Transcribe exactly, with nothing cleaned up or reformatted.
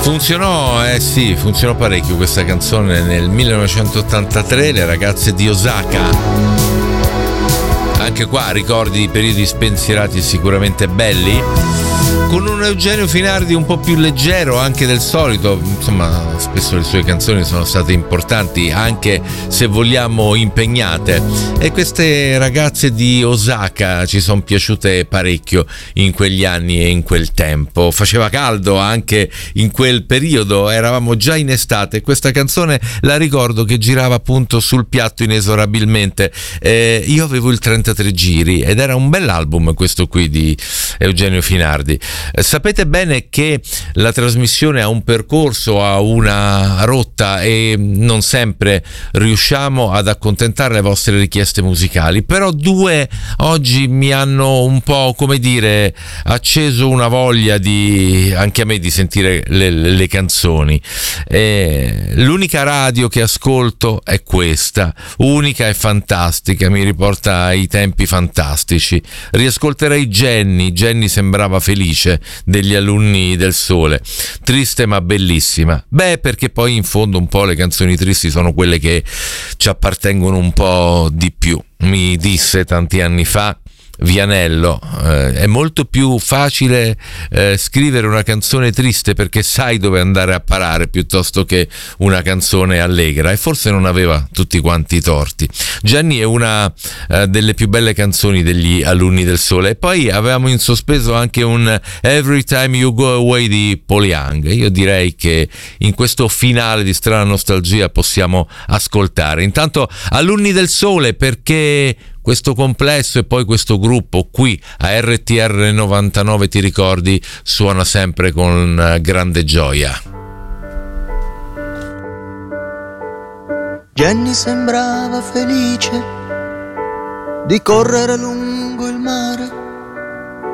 Funzionò, eh sì, funzionò parecchio questa canzone nel millenovecentottantatré, Le ragazze di Osaka. Anche qua ricordi di periodi spensierati e sicuramente belli, con un Eugenio Finardi un po' più leggero anche del solito. Insomma, spesso le sue canzoni sono state importanti, anche se vogliamo impegnate, e queste ragazze di Osaka ci sono piaciute parecchio in quegli anni e in quel tempo. Faceva caldo anche in quel periodo, eravamo già in estate. Questa canzone la ricordo che girava appunto sul piatto inesorabilmente. Eh, io avevo il trentatré giri ed era un bell'album questo qui di Eugenio Finardi. Sapete bene che la trasmissione ha un percorso, ha una rotta e non sempre riusciamo ad accontentare le vostre richieste musicali, però due oggi mi hanno un po', come dire, acceso una voglia di anche a me di sentire le, le canzoni. E l'unica radio che ascolto è questa, unica e fantastica, mi riporta ai tempi fantastici. Riascolterei Jenny, Jenny sembrava felice, degli Alunni del Sole, triste ma bellissima. Beh, perché poi in fondo un po' le canzoni tristi sono quelle che ci appartengono un po' di più. Mi disse tanti anni fa Vianello, eh, è molto più facile eh, scrivere una canzone triste perché sai dove andare a parare piuttosto che una canzone allegra, e forse non aveva tutti quanti i torti. Gianni è una eh, delle più belle canzoni degli Alunni del Sole, e poi avevamo in sospeso anche un Every Time You Go Away di Paul Young. Io direi che in questo finale di Strana Nostalgia possiamo ascoltare intanto Alunni del Sole, perché questo complesso e poi questo gruppo qui a R T R novantanove, ti ricordi, suona sempre con grande gioia. Jenny sembrava felice di correre lungo il mare